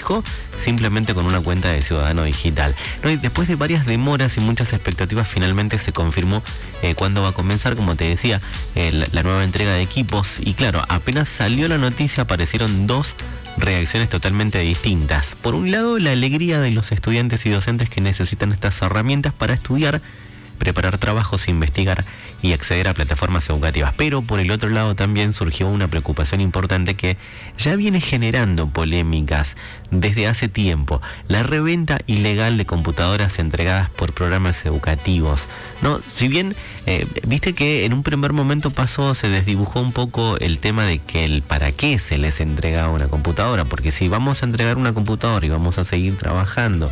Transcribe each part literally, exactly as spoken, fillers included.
físico, simplemente con una cuenta de Ciudadano Digital. ¿No? Y después de varias demoras y muchas expectativas, finalmente se confirmó eh, cuándo va a comenzar, como te decía, eh, la, la nueva entrega de equipos. Y claro, apenas salió la noticia aparecieron dos reacciones totalmente distintas. Por un lado, la alegría de los estudiantes y docentes que necesitan estas herramientas para estudiar, preparar trabajos, investigar y acceder a plataformas educativas. Pero por el otro lado también surgió una preocupación importante que ya viene generando polémicas desde hace tiempo: la reventa ilegal de computadoras entregadas por programas educativos, ¿no? Si bien eh, viste que en un primer momento pasó, se desdibujó un poco el tema de que el para qué se les entregaba una computadora, porque si vamos a entregar una computadora y vamos a seguir trabajando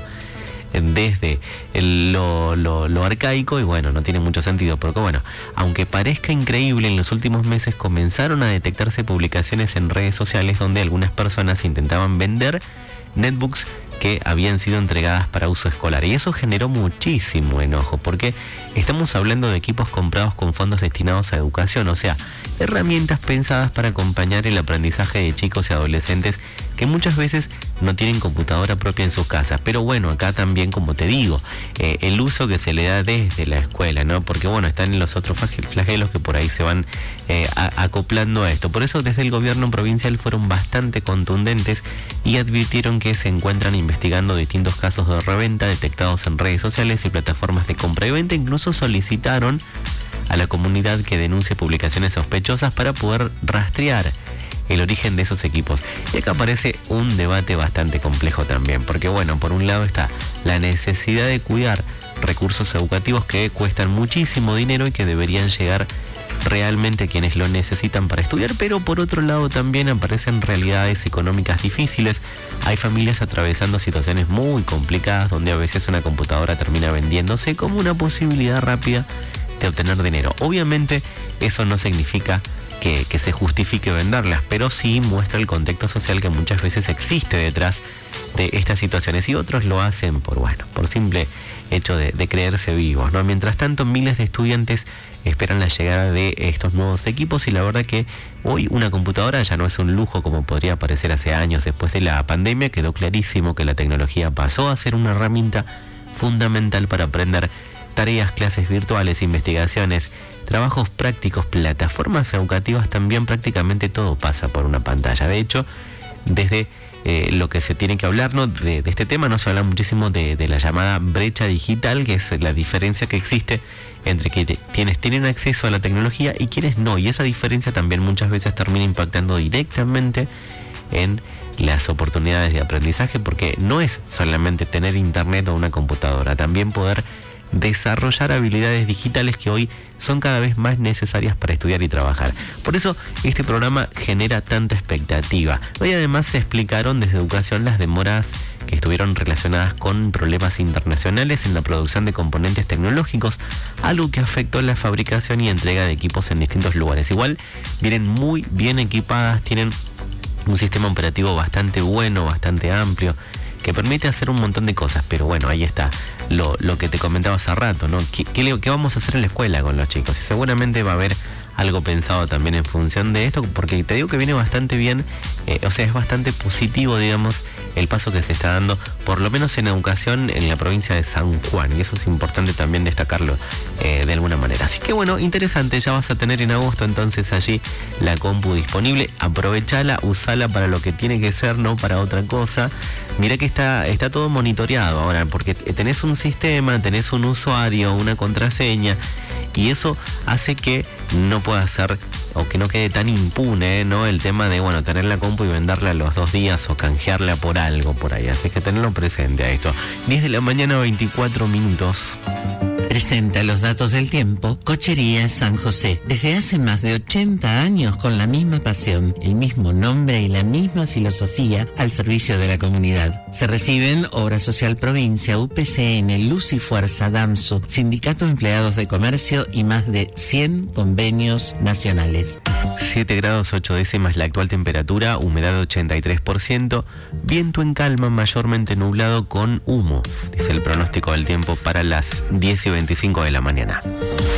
desde el, lo, lo, lo arcaico, y bueno, no tiene mucho sentido, porque bueno, aunque parezca increíble, en los últimos meses comenzaron a detectarse publicaciones en redes sociales donde algunas personas intentaban vender netbooks que habían sido entregadas para uso escolar, y eso generó muchísimo enojo, porque estamos hablando de equipos comprados con fondos destinados a educación, o sea, herramientas pensadas para acompañar el aprendizaje de chicos y adolescentes que muchas veces no tienen computadora propia en sus casas. Pero bueno, acá también, como te digo, eh, el uso que se le da desde la escuela, ¿no? Porque bueno, están en los otros flagelos que por ahí se van eh, a, acoplando a esto. Por eso desde el gobierno provincial fueron bastante contundentes y advirtieron que se encuentran investigando distintos casos de reventa detectados en redes sociales y plataformas de compra y venta. Incluso solicitaron a la comunidad que denuncie publicaciones sospechosas para poder rastrear el origen de esos equipos. Y acá aparece un debate bastante complejo también, porque bueno, por un lado está la necesidad de cuidar recursos educativos que cuestan muchísimo dinero y que deberían llegar realmente a quienes lo necesitan para estudiar, pero por otro lado también aparecen realidades económicas difíciles. Hay familias atravesando situaciones muy complicadas donde a veces una computadora termina vendiéndose como una posibilidad rápida de obtener dinero. Obviamente eso no significa que, que se justifique venderlas, pero sí muestra el contexto social que muchas veces existe detrás de estas situaciones, y otros lo hacen por, bueno, por simple hecho de, de creerse vivos, ¿no? Mientras tanto, miles de estudiantes esperan la llegada de estos nuevos equipos, y la verdad que hoy una computadora ya no es un lujo como podría parecer hace años. Después de la pandemia quedó clarísimo que la tecnología pasó a ser una herramienta fundamental para aprender tareas, clases virtuales, investigaciones, trabajos prácticos, plataformas educativas. También prácticamente todo pasa por una pantalla. De hecho, desde eh, lo que se tiene que hablar, ¿no? de, de este tema, no se habla muchísimo de, de la llamada brecha digital, que es la diferencia que existe entre que te, quienes tienen acceso a la tecnología y quienes no, y esa diferencia también muchas veces termina impactando directamente en las oportunidades de aprendizaje, porque no es solamente tener internet o una computadora, también poder desarrollar habilidades digitales que hoy son cada vez más necesarias para estudiar y trabajar. Por eso este programa genera tanta expectativa. Hoy además se explicaron desde educación las demoras que estuvieron relacionadas con problemas internacionales en la producción de componentes tecnológicos, algo que afectó la fabricación y entrega de equipos en distintos lugares. Igual vienen muy bien equipadas, tienen un sistema operativo bastante bueno, bastante amplio, que permite hacer un montón de cosas. Pero bueno, ahí está lo, lo que te comentaba hace rato, ¿no? ¿Qué, qué, ¿Qué vamos a hacer en la escuela con los chicos? Y seguramente va a haber algo pensado también en función de esto, porque te digo que viene bastante bien, eh, o sea, es bastante positivo, digamos, el paso que se está dando, por lo menos en educación en la provincia de San Juan, y eso es importante también destacarlo eh, de alguna manera. Así que bueno, interesante, ya vas a tener en agosto entonces allí la compu disponible. Aprovechala, usala para lo que tiene que ser, no para otra cosa. Mirá que está, está todo monitoreado ahora, porque tenés un sistema, tenés un usuario, una contraseña, y eso hace que no pueda ser, o que no quede tan impune, ¿no? El tema de, bueno, tener la compu y venderla a los dos días o canjearla por algo por ahí. Así que tenerlo presente a esto. diez de la mañana, veinticuatro minutos. Presenta los datos del tiempo Cochería San José. Desde hace más de ochenta años, con la misma pasión, el mismo nombre y la misma filosofía al servicio de la comunidad. Se reciben Obra Social Provincia, U P C N, Luz y Fuerza, DAMSU, Sindicato de Empleados de Comercio y más de cien convenios nacionales. siete grados ocho décimas la actual temperatura, humedad ochenta y tres por ciento, viento en calma, mayormente nublado con humo, dice el pronóstico del tiempo para las diez y veinticinco de la mañana.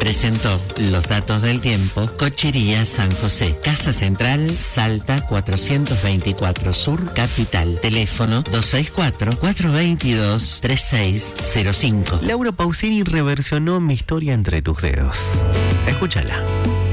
Presentó Los Datos del Tiempo, Cochería San José. Casa Central, Salta cuatrocientos veinticuatro Sur, Capital. Teléfono dos seis cuatro, cuatro dos dos, tres seis cero cinco. Laura Pausini reversionó Mi historia entre tus dedos. Escúchala.